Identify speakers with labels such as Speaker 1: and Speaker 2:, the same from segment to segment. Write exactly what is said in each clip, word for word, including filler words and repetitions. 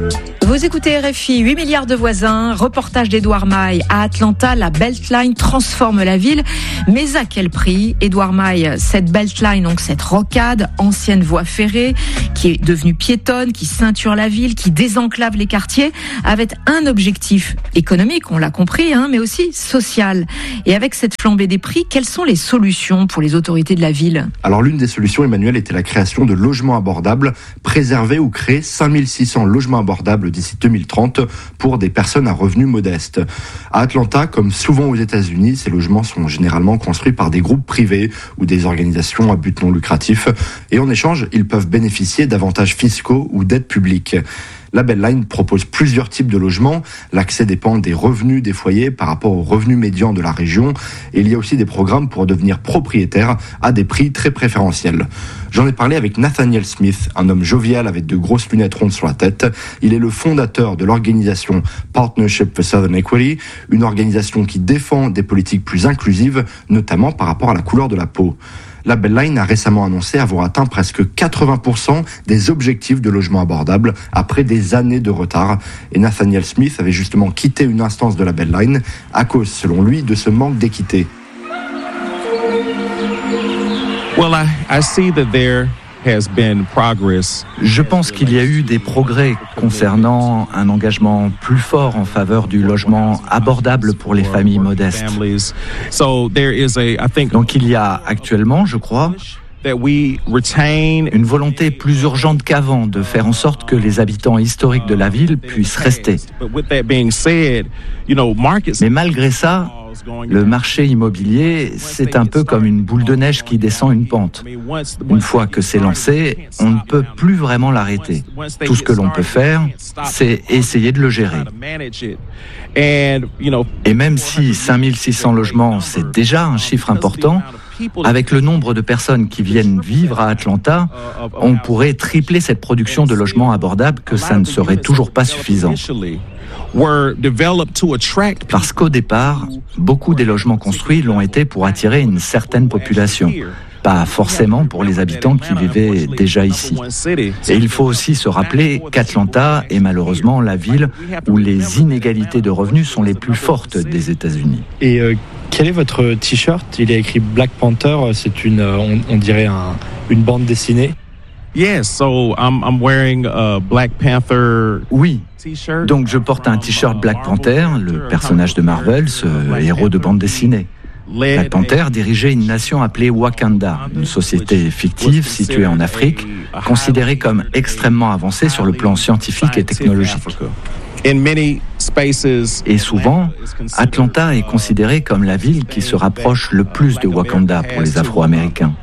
Speaker 1: Vous écoutez R F I, huit milliards de voisins, reportage d'Edouard Maille. À Atlanta, la Beltline transforme la ville, mais à quel prix? Edouard Maille, cette Beltline, donc cette rocade, ancienne voie ferrée, qui est devenue piétonne, qui ceinture la ville, qui désenclave les quartiers, avait un objectif économique, on l'a compris, hein, mais aussi social. Et avec cette flambée des prix, quelles sont les solutions pour les autorités de la ville?
Speaker 2: Alors l'une des solutions, Emmanuel, était la création de logements abordables, préserver ou créer cinq mille six cents logements abordables d'ici deux mille trente pour des personnes à revenus modestes. À Atlanta, comme souvent aux États-Unis, ces logements sont généralement construits par des groupes privés ou des organisations à but non lucratif. Et en échange, ils peuvent bénéficier d'avantages fiscaux ou d'aides publiques. La Beltline propose plusieurs types de logements. L'accès dépend des revenus des foyers par rapport aux revenus médians de la région. Et il y a aussi des programmes pour devenir propriétaire à des prix très préférentiels. J'en ai parlé avec Nathaniel Smith, un homme jovial avec de grosses lunettes rondes sur la tête. Il est le fondateur de l'organisation Partnership for Southern Equity, une organisation qui défend des politiques plus inclusives, notamment par rapport à la couleur de la peau. La Beltline a récemment annoncé avoir atteint presque quatre-vingts pour cent des objectifs de logement abordable après des années de retard. Et Nathaniel Smith avait justement quitté une instance de la Beltline à cause, selon lui, de ce manque d'équité.
Speaker 3: Well, I, I see that there has been progress.
Speaker 4: Je pense qu'il y a eu des progrès concernant un engagement plus fort en faveur du logement abordable pour les familles modestes. Donc il y a actuellement, je crois, une volonté plus urgente qu'avant de faire en sorte que les habitants historiques de la ville puissent rester. Mais malgré ça, le marché immobilier, c'est un peu comme une boule de neige qui descend une pente. Une fois que c'est lancé, on ne peut plus vraiment l'arrêter. Tout ce que l'on peut faire, c'est essayer de le gérer. Et même si cinq mille six cents logements, c'est déjà un chiffre important, avec le nombre de personnes qui viennent vivre à Atlanta, on pourrait tripler cette production de logements abordables, que ça ne serait toujours pas suffisant. Parce qu'au départ, beaucoup des logements construits l'ont été pour attirer une certaine population, pas forcément pour les habitants qui vivaient déjà ici. Et il faut aussi se rappeler qu'Atlanta est malheureusement la ville où les inégalités de revenus sont les plus fortes des États-Unis.
Speaker 5: Et euh, quel est votre t-shirt? Il est écrit Black Panther, c'est une, on, on dirait un, une bande dessinée.
Speaker 3: Yes, so I'm, I'm wearing a Black Panther.
Speaker 4: Oui. Donc je porte un t-shirt Black Panther, le personnage de Marvel, ce héros de bande dessinée. Black Panther dirigeait une nation appelée Wakanda, une société fictive située en Afrique, considérée comme extrêmement avancée sur le plan scientifique et technologique. Et souvent, Atlanta est considérée comme la ville qui se rapproche le plus de Wakanda pour les Afro-Américains.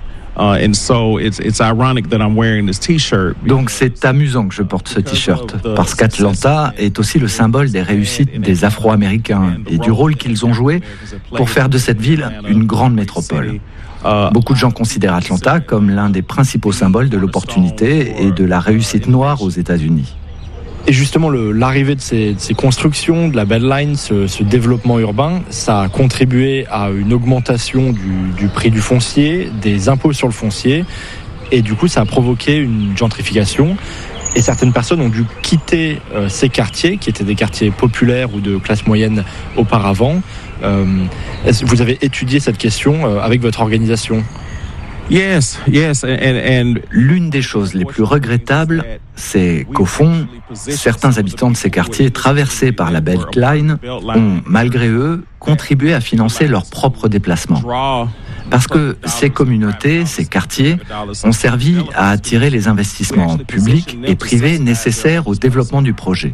Speaker 4: Donc c'est amusant que je porte ce t-shirt, parce qu'Atlanta est aussi le symbole des réussites des Afro-Américains et du rôle qu'ils ont joué pour faire de cette ville une grande métropole. Beaucoup de gens considèrent Atlanta comme l'un des principaux symboles de l'opportunité et de la réussite noire aux États-Unis.
Speaker 5: Et justement, le, l'arrivée de ces, de ces constructions, de la Beltline, ce, ce développement urbain, ça a contribué à une augmentation du, du prix du foncier, des impôts sur le foncier, et du coup, ça a provoqué une gentrification. Et certaines personnes ont dû quitter euh, ces quartiers, qui étaient des quartiers populaires ou de classe moyenne auparavant. Euh, est-ce, vous avez étudié cette question euh, avec votre organisation ?
Speaker 3: Yes, yes, and, and
Speaker 4: l'une des choses les plus regrettables, c'est qu'au fond, certains habitants de ces quartiers traversés par la Beltline ont, malgré eux, contribué à financer leurs propres déplacements. Parce que ces communautés, ces quartiers, ont servi à attirer les investissements publics et privés nécessaires au développement du projet.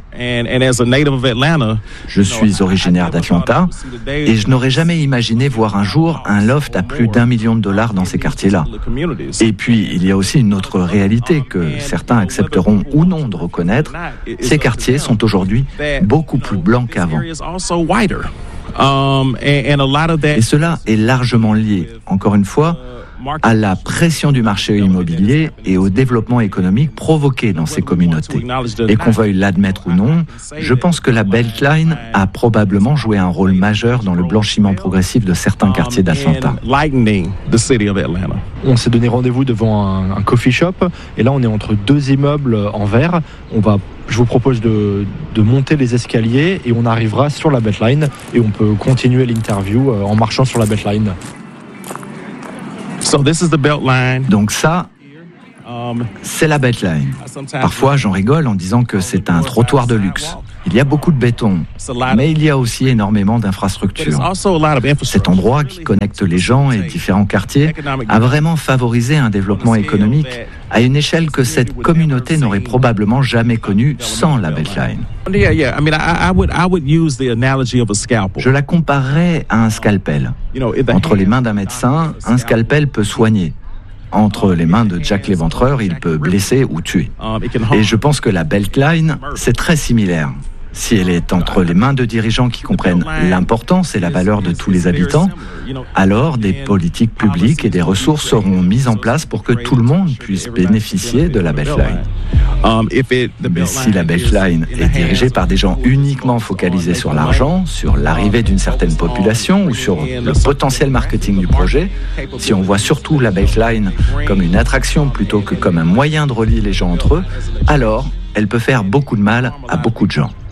Speaker 4: Je suis originaire d'Atlanta et je n'aurais jamais imaginé voir un jour un loft à plus d'un million de dollars dans ces quartiers-là. Et puis, il y a aussi une autre réalité que certains accepteront ou non de reconnaître. Ces quartiers sont aujourd'hui beaucoup plus blancs qu'avant. Et cela est largement lié, encore une fois, à la pression du marché immobilier et au développement économique provoqué dans ces communautés. Et qu'on veuille l'admettre ou non, je pense que la Beltline a probablement joué un rôle majeur dans le blanchiment progressif de certains quartiers d'Atlanta.
Speaker 5: On s'est donné rendez-vous devant un, un coffee shop et là on est entre deux immeubles en verre. On va je vous propose de, de monter les escaliers et on arrivera sur la Beltline et on peut continuer l'interview en marchant sur la Beltline.
Speaker 3: So this is the Beltline.
Speaker 4: Donc ça, c'est la Beltline. Parfois, j'en rigole en disant que c'est un trottoir de luxe. Il y a beaucoup de béton, mais il y a aussi énormément d'infrastructures. Cet endroit qui connecte les gens et différents quartiers a vraiment favorisé un développement économique à une échelle que cette communauté n'aurait probablement jamais connue sans la Beltline. Je la comparerais à un scalpel. Entre les mains d'un médecin, un scalpel peut soigner. Entre les mains de Jack l'Éventreur, il peut blesser ou tuer. Et je pense que la Beltline, c'est très similaire. Si elle est entre les mains de dirigeants qui comprennent l'importance et la valeur de tous les habitants, alors des politiques publiques et des ressources seront mises en place pour que tout le monde puisse bénéficier de la Beltline. Mais si la Beltline est dirigée par des gens uniquement focalisés sur l'argent, sur l'arrivée d'une certaine population ou sur le potentiel marketing du projet, si on voit surtout la Beltline comme une attraction plutôt que comme un moyen de relier les gens entre eux, alors elle peut faire beaucoup de mal à beaucoup de gens.